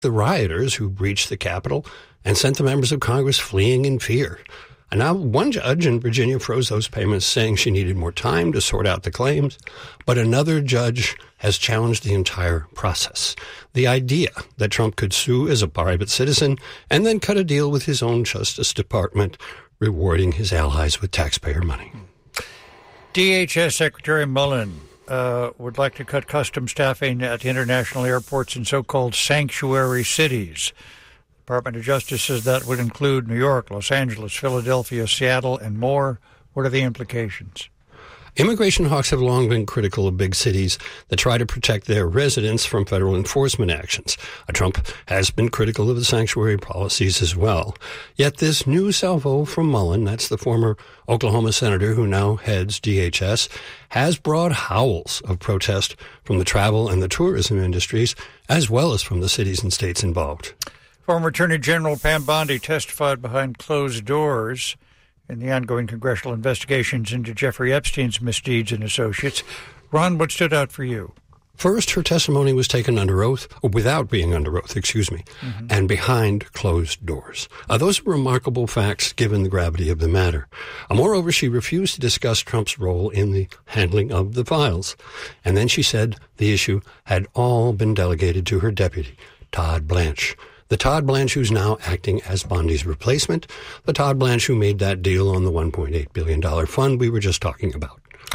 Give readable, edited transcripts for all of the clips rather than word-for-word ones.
the rioters who breached the Capitol and sent the members of Congress fleeing in fear. And now one judge in Virginia froze those payments, saying she needed more time to sort out the claims. But another judge has challenged the entire process. The idea that Trump could sue as a private citizen and then cut a deal with his own Justice Department, rewarding his allies with taxpayer money. DHS Secretary Mullen would like to cut customs staffing at international airports in so-called sanctuary cities. Department of Justice says that would include New York, Los Angeles, Philadelphia, Seattle, and more. What are the implications? Immigration hawks have long been critical of big cities that try to protect their residents from federal enforcement actions. Trump has been critical of the sanctuary policies as well. Yet this new salvo from Mullen, that's the former Oklahoma senator who now heads DHS, has brought howls of protest from the travel and the tourism industries, as well as from the cities and states involved. Former Attorney General Pam Bondi testified behind closed doors in the ongoing congressional investigations into Jeffrey Epstein's misdeeds and associates. Ron, what stood out for you? First, her testimony was taken under oath, or without being under oath, and behind closed doors. Those are remarkable facts given the gravity of the matter. Moreover, she refused to discuss Trump's role in the handling of the files. And then she said the issue had all been delegated to her deputy, Todd Blanche. The Todd Blanche who's now acting as Bondi's replacement, the Todd Blanche who made that deal on the $1.8 billion fund we were just talking about.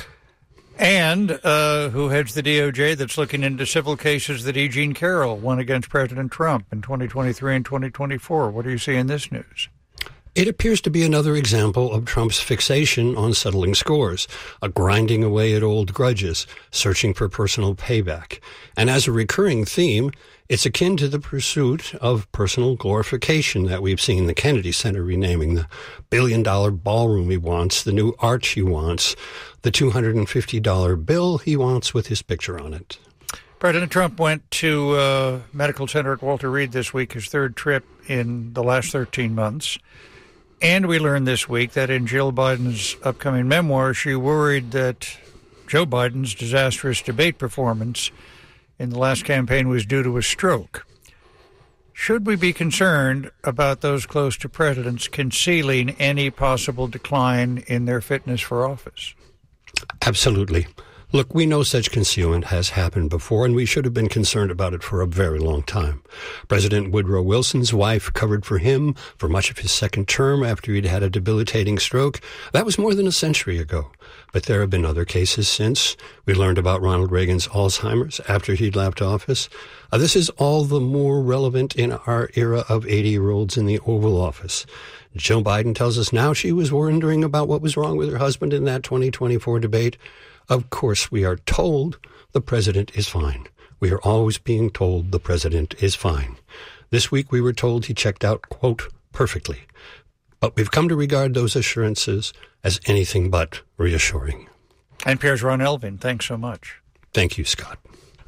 And who heads the DOJ that's looking into civil cases that E. Jean Carroll won against President Trump in 2023 and 2024. What do you see in this news? It appears to be another example of Trump's fixation on settling scores, a grinding away at old grudges, searching for personal payback. And as a recurring theme, it's akin to the pursuit of personal glorification that we've seen the Kennedy Center renaming, the billion-dollar ballroom he wants, the new arch he wants, the $250 bill he wants with his picture on it. President Trump went to medical center at Walter Reed this week, his third trip in the last 13 months. And we learned this week that in Jill Biden's upcoming memoir, she worried that Joe Biden's disastrous debate performance in the last campaign was due to a stroke. Should we be concerned about those close to presidents concealing any possible decline in their fitness for office? Absolutely. Look, we know such concealment has happened before, and we should have been concerned about it for a very long time. President Woodrow Wilson's wife covered for him for much of his second term after he'd had a debilitating stroke. That was more than a century ago. But there have been other cases since. We learned about Ronald Reagan's Alzheimer's after he'd left office. This is all the more relevant in our era of 80-year-olds in the Oval Office. Joe Biden tells us now she was wondering about what was wrong with her husband in that 2024 debate. Of course, we are told the president is fine. We are always being told the president is fine. This week we were told he checked out, quote, perfectly. But we've come to regard those assurances as anything but reassuring. NPR's Ron Elving, thanks so much. Thank you, Scott.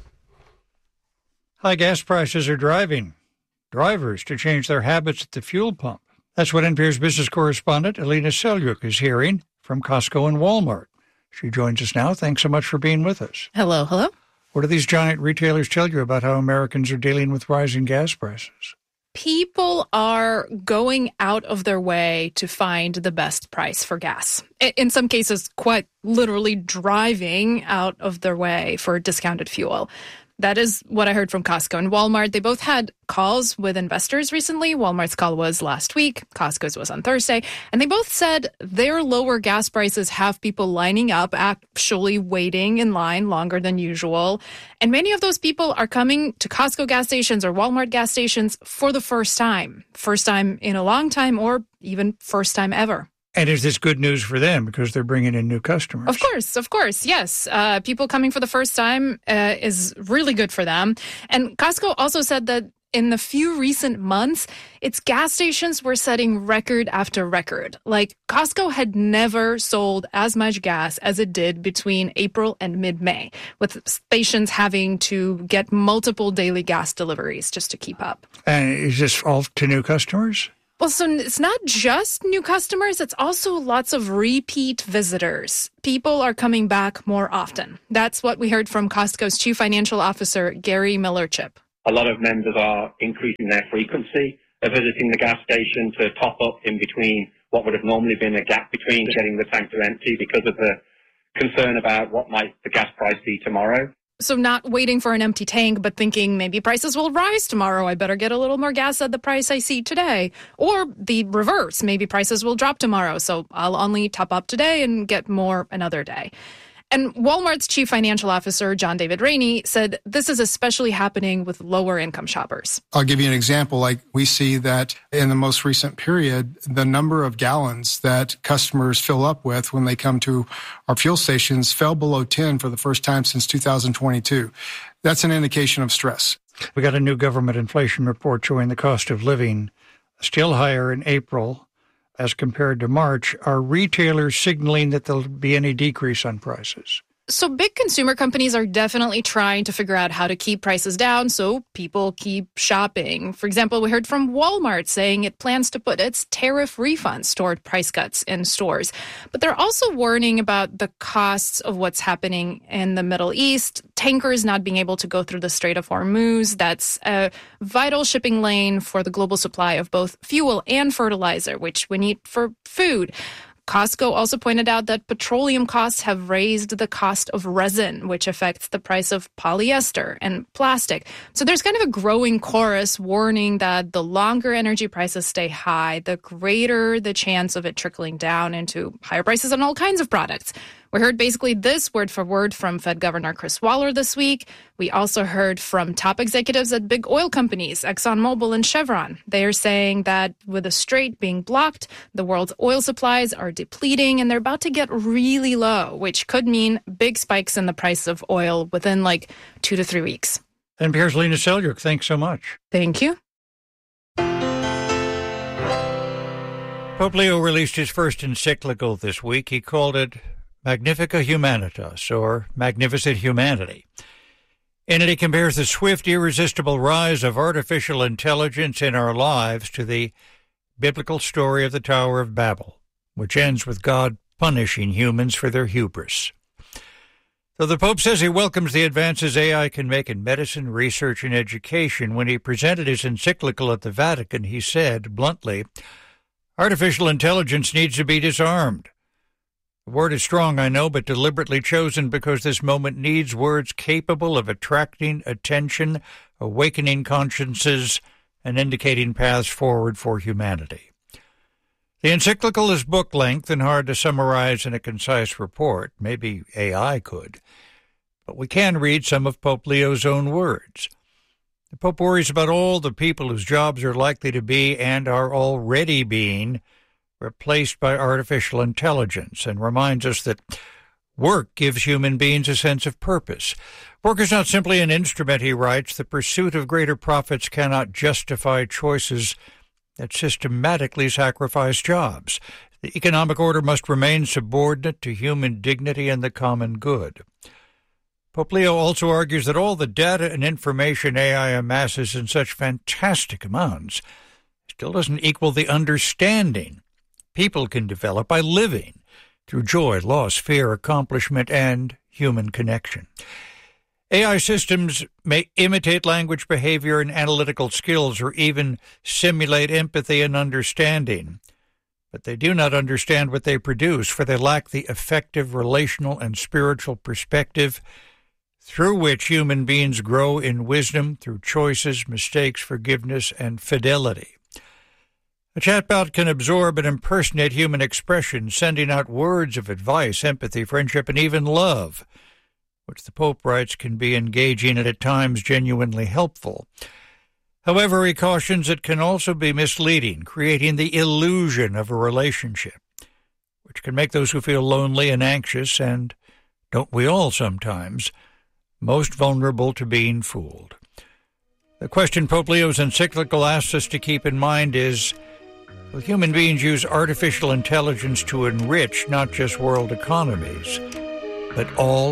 High gas prices are driving drivers to change their habits at the fuel pump. That's what NPR's business correspondent Alina Selyuk is hearing from Costco and Walmart. She joins us now. Thanks so much for being with us. Hello, hello. What do these giant retailers tell you about how Americans are dealing with rising gas prices? People are going out of their way to find the best price for gas. In some cases, quite literally driving out of their way for discounted fuel. That is what I heard from Costco and Walmart. They both had calls with investors recently. Walmart's call was last week. Costco's was on Thursday. And they both said their lower gas prices have people lining up, actually waiting in line longer than usual. And many of those people are coming to Costco gas stations or Walmart gas stations for the first time. First time in a long time, or even first time ever. And is this good news for them because they're bringing in new customers? Of course, yes. People coming for the first time is really good for them. And Costco also said that in the few recent months, its gas stations were setting record after record. Like, Costco had never sold as much gas as it did between April and mid-May, with stations having to get multiple daily gas deliveries just to keep up. And is this all to new customers? Well, so it's not just new customers, it's also lots of repeat visitors. People are coming back more often. That's what we heard from Costco's Chief Financial Officer, Gary Millerchip. A lot of members are increasing their frequency of visiting the gas station to top up in between what would have normally been a gap between getting the tank to empty because of the concern about what might the gas price be tomorrow. So not waiting for an empty tank, but thinking maybe prices will rise tomorrow. I better get a little more gas at the price I see today. Or the reverse, maybe prices will drop tomorrow, so I'll only top up today and get more another day. And Walmart's chief financial officer, John David Rainey, said this is especially happening with lower income shoppers. I'll give you an example. Like we see that in the most recent period, the number of gallons that customers fill up with when they come to our fuel stations fell below 10 for the first time since 2022. That's an indication of stress. We got a new government inflation report showing the cost of living still higher in April as compared to March. Are retailers signaling that there'll be any decrease on prices? So big consumer companies are definitely trying to figure out how to keep prices down so people keep shopping. For example, we heard from Walmart saying it plans to put its tariff refunds toward price cuts in stores. But they're also warning about the costs of what's happening in the Middle East. Tankers not being able to go through the Strait of Hormuz. That's a vital shipping lane for the global supply of both fuel and fertilizer, which we need for food. Costco also pointed out that petroleum costs have raised the cost of resin, which affects the price of polyester and plastic. So there's kind of a growing chorus warning that the longer energy prices stay high, the greater the chance of it trickling down into higher prices on all kinds of products. We heard basically this word for word from Fed Governor Chris Waller this week. We also heard from top executives at big oil companies, ExxonMobil and Chevron. They are saying that with the strait being blocked, the world's oil supplies are depleting and they're about to get really low, which could mean big spikes in the price of oil within like 2 to 3 weeks. NPR's Lena Selyuk, thanks so much. Thank you. Pope Leo released his first encyclical this week. He called it Magnifica Humanitas, or Magnificent Humanity. In it, he compares the swift, irresistible rise of artificial intelligence in our lives to the biblical story of the Tower of Babel, which ends with God punishing humans for their hubris. So the Pope says he welcomes the advances AI can make in medicine, research, and education. When he presented his encyclical at the Vatican, he said, bluntly, artificial intelligence needs to be disarmed. The word is strong, I know, but deliberately chosen because this moment needs words capable of attracting attention, awakening consciences, and indicating paths forward for humanity. The encyclical is book length and hard to summarize in a concise report. Maybe AI could. But we can read some of Pope Leo's own words. The Pope worries about all the people whose jobs are likely to be and are already being replaced by artificial intelligence, and reminds us that work gives human beings a sense of purpose. Work is not simply an instrument, he writes. The pursuit of greater profits cannot justify choices that systematically sacrifice jobs. The economic order must remain subordinate to human dignity and the common good. Pope Leo also argues that all the data and information AI amasses in such fantastic amounts still doesn't equal the understanding people can develop by living through joy, loss, fear, accomplishment, and human connection. AI systems may imitate language, behavior, and analytical skills, or even simulate empathy and understanding. But they do not understand what they produce, for they lack the effective relational and spiritual perspective through which human beings grow in wisdom through choices, mistakes, forgiveness, and fidelity. A chatbot can absorb and impersonate human expression, sending out words of advice, empathy, friendship, and even love, which the Pope writes can be engaging and at times genuinely helpful. However, he cautions it can also be misleading, creating the illusion of a relationship, which can make those who feel lonely and anxious, and don't we all sometimes, most vulnerable to being fooled. The question Pope Leo's encyclical asks us to keep in mind is, will human beings use artificial intelligence to enrich not just world economies, but all